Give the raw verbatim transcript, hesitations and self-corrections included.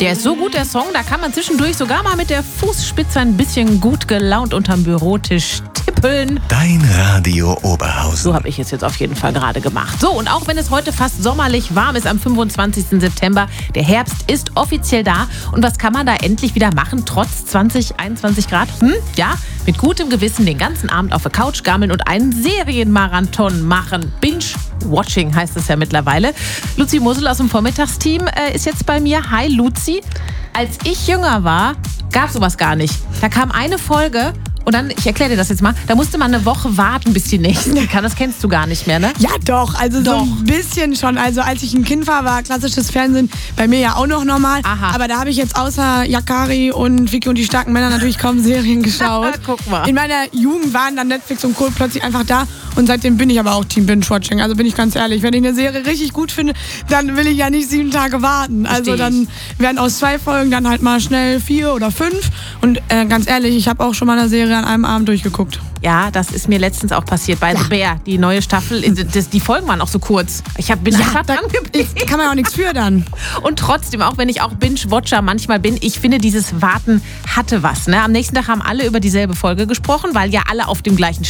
Der ist so gut, der Song, da kann man zwischendurch sogar mal mit der Fußspitze ein bisschen gut gelaunt unterm Bürotisch tippeln. Dein Radio Oberhausen. So habe ich es jetzt auf jeden Fall gerade gemacht. So, und auch wenn es heute fast sommerlich warm ist am fünfundzwanzigsten September, der Herbst ist offiziell da. Und was kann man da endlich wieder machen, trotz zwanzig, einundzwanzig Grad? Hm? Ja, mit gutem Gewissen den ganzen Abend auf der Couch gammeln und einen Serienmarathon machen. Binge-Watching heißt es ja mittlerweile. Luzi Mussel aus dem Vormittagsteam äh, ist jetzt bei mir. Hi Luzi. Als ich jünger war, gab es sowas gar nicht. Da kam eine Folge und dann, ich erkläre dir das jetzt mal, da musste man eine Woche warten, bis die nächste kam. Das kennst du gar nicht mehr, ne? Ja, doch. Also Doch. so ein bisschen schon. Also als ich ein Kind war, war klassisches Fernsehen bei mir ja auch noch normal. Aha. Aber da habe ich jetzt außer Yakari und Vicky und die starken Männer natürlich kaum Serien geschaut. Guck mal. In meiner Jugend waren dann Netflix und Co. plötzlich einfach da. Und seitdem bin ich aber auch Team Binge-Watching. Also bin ich ganz ehrlich, wenn ich eine Serie richtig gut finde, dann will ich ja nicht sieben Tage warten. Also dann werden aus zwei Folgen dann halt mal schnell vier oder fünf. Und äh, ganz ehrlich, ich habe auch schon mal eine Serie an einem Abend durchgeguckt. Ja, das ist mir letztens auch passiert bei The Bear, die neue Staffel. Das, die Folgen waren auch so kurz. Ich hab, bin einfach da dran geblieben. kann man auch nichts für dann. Und trotzdem, auch wenn ich auch Binge-Watcher manchmal bin, ich finde, dieses Warten hatte was. Ne? Am nächsten Tag haben alle über dieselbe Folge gesprochen, weil ja alle auf dem gleichen